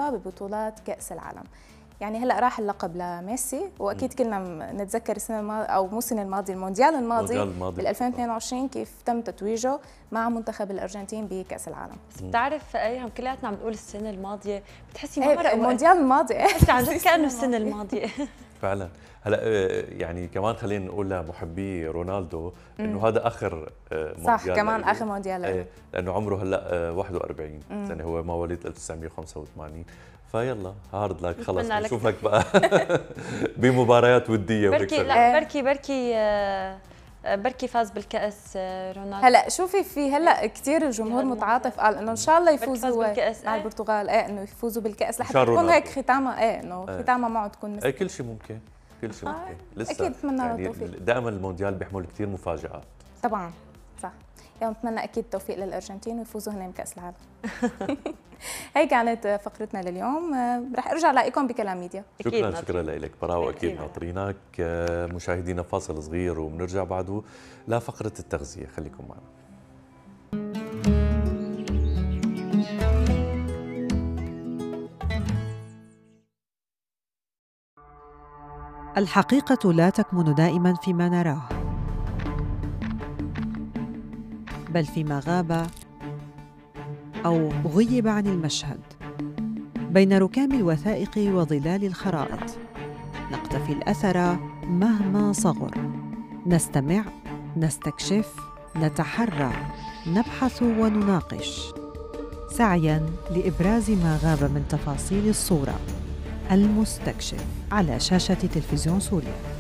المشاركة ببطولات كأس العالم. يعني هلا راح اللقب لميسي، واكيد كلنا نتذكر السنه الماضيه او مو السنه الماضيه، المونديال الماضي بال 2022 كيف تم تتويجه مع منتخب الارجنتين بكاس العالم. بس بتعرف ايام كلياتنا عم نقول السنه الماضيه، بتحسي ما مرق المونديال الماضي بتحسي عن جد كانه السنه الماضيه. فعلا. هلا يعني كمان خلينا نقول لمحبي رونالدو انه هذا اخر مونديال، صح كمان اخر مونديال لانه عمره هلا 41 سنه، هو مواليد 1985. فيلا هارد لك خلص نشوفك بقى بمباريات وديه. بركي لا بركي فاز بالكأس رونالدو. هلا شوفي في هلا كثير الجمهور متعاطف، قال انه ان شاء الله يفوزوا مع البرتغال، انه يفوزوا بالكأس لحتى تكون هيك ختامها انه ختامها معه تكون كل شيء ممكن، كل شيء ممكن لسه. اكيد بتمنى له التوفيق. دائما المونديال بيحمل كثير مفاجآت. طبعا صح. يعني بتمنى اكيد التوفيق للارجنتين ويفوزوا هن بكأس العالم. هي كانت فقرتنا لليوم، رح ارجع الاقيكم بكلام ميديا. شكرا لك براء، واكيد ناطرينك. مشاهدينا فاصل صغير وبنرجع بعده لفقره التغذيه، خليكم معنا. الحقيقة لا تكمن دائما فيما نراه، بل فيما غاب أو غيب عن المشهد. بين ركام الوثائق وظلال الخرائط نقتفي الأثر مهما صغر، نستمع، نستكشف، نتحرى، نبحث ونناقش، سعياً لإبراز ما غاب من تفاصيل الصورة. المستكشف على شاشة تلفزيون سوريا.